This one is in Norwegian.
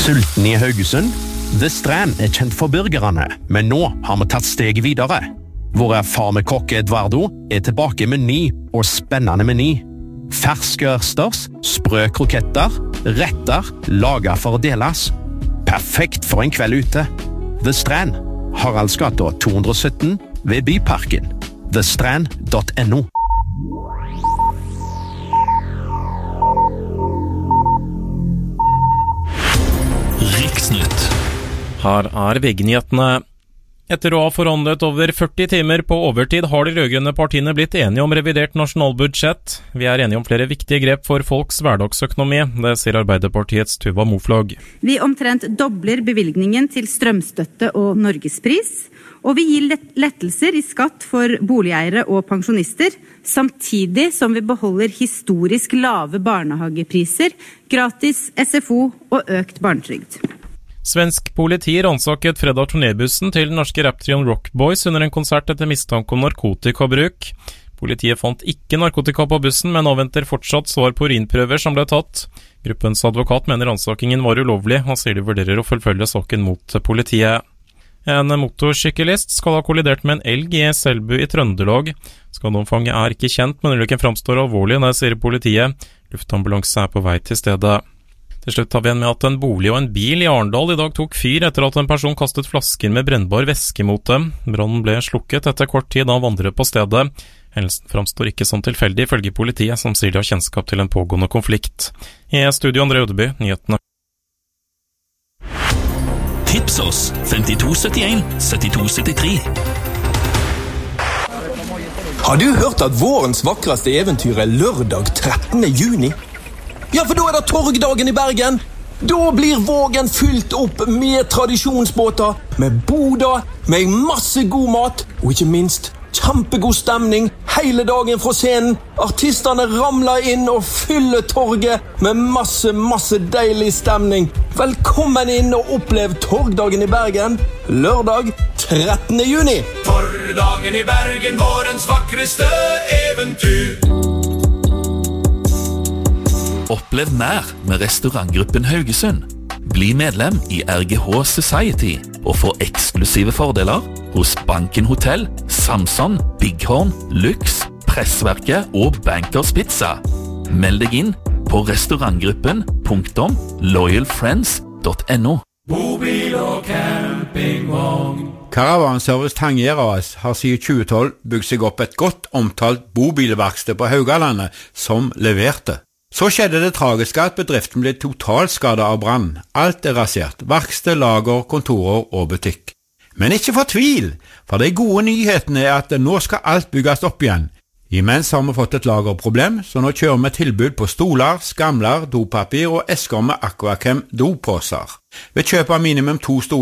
Sulten i Haugesund? The Strand kjent for burgerne, men nå har vi tatt steget videre. Vår erfarne kokk Eduardo tilbake med ny og spennende meny. Ferske ørsters, sprø kroketter, retter, laget for å deles. Perfekt for en kveld ute. The Strand, Haraldsgata 217 ved Byparken. thestrand.no. Riksnytt. Her VG-nyhetene. Etter å ha forhandlet over 40 timer på overtid har de rødgrønne partiene blitt enige om revidert nasjonalbudsjett. Vi enige om flere viktige grep for folks hverdagsøkonomi, det sier Arbeiderpartiets Tuva Moflag. Vi omtrent dobler bevilgningen til strømstøtte og norgespris, og vi gir lettelser i skatt for boligeiere og pensjonister, samtidig som vi beholder historisk lave barnehagepriser, gratis SFO og økt barnetrygd. Svensk politi ransaket fredag turnébussen til den norske raptrioen Rock Boys under en konsert etter mistanke om narkotikabruk. Politiet fant ikke narkotika på bussen, men avventer fortsatt svar på urinprøver som ble tatt. Gruppens advokat mener ransakingen var ulovlig, og sier de vurderer å forfølge saken mot politiet. En motorsyklist skal ha kollidert med en elg i Selbu i Trøndelag. Skadeomfanget ikke kjent, men ulykken framstår alvorlig, det sier politiet. Luftambulanse på vei til stedet. Til slutt har vi med at en bolig og en bil i Arendal i dag tok fyr etter at en person kastet flasker med brennbar væske mot dem. Brannen ble slukket etter kort tid av andre på stedet. Hendelsen framstår ikke som tilfeldig ifølge politiet, som sier de har kjennskap til en pågående konflikt. I studio André Ødeby, nyhetene. Tips oss 5271 7273. Har du hørt at vårens vakreste eventyr lørdag 13. juni? Ja, for da det torgdagen i Bergen. Da blir Vågen fylt opp med tradisjonsbåter, med boder, med masse god mat, og ikke minst kjempegod stemning hele dagen fra scenen. Artisterne ramler inn og fyller torget med masse deilig stemning. Velkommen inn og opplev torgdagen i Bergen, lørdag 13. juni. Torgdagen i Bergen, vårens vakreste eventyr. Opplev mer med restaurantgruppen Haugesund. Bli medlem i RGH Society og få eksklusive fordeler hos Banken Hotel, Samson, Bighorn, Lux, Pressverket og Bankers Pizza. Meld deg inn på restaurantgruppen.loyalfriends.no. Bobil og campingvogn. Caravanservice Tangier AS har siden 2012 bygd seg opp et godt omtalt bobilverksted på Haugalandet som leverte. Så skjedde det tragiske at bedriften ble totalskadet av brann. Alt rasert, verksted, lager, kontorer og butikk. Men ikke fortvil, for de gode nyhetene at nå skal alt bygges opp igjen. Imens har vi fått et lagerproblem, så nå kjører vi tilbud på stoler, skamler, dopapir og esker med Aquachem dopåser. Ved kjøp av minimum 2 stoler